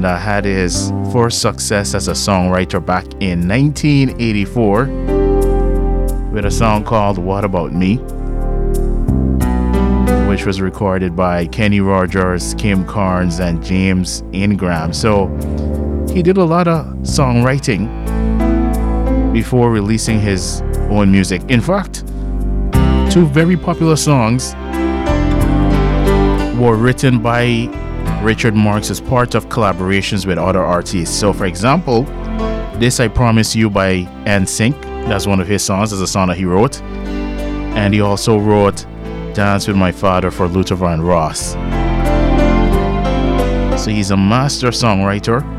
had his first success as a songwriter back in 1984 with a song called What About Me, which was recorded by Kenny Rogers, Kim Carnes, and James Ingram. So he did a lot of songwriting before releasing his own music. In fact, two very popular songs were written by Richard Marx as part of collaborations with other artists. So for example, This I Promise You by NSYNC, that's one of his songs, that's a song that he wrote. And he also wrote Dance With My Father for Luther Vandross. So he's a master songwriter.